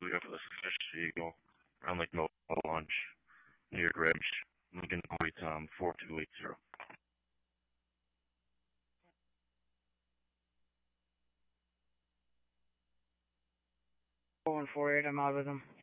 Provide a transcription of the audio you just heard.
looking for the Fish Eagle around Lake Mobile Launch near Greenwich, Lincoln Point 4280. 4148, I'm out with them.